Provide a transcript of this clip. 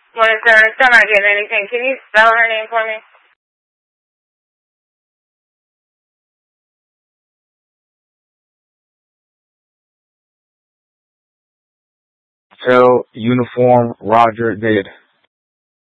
Morning, sir. I'm still not getting anything. Can you spell her name for me? Hotel Uniform Roger did.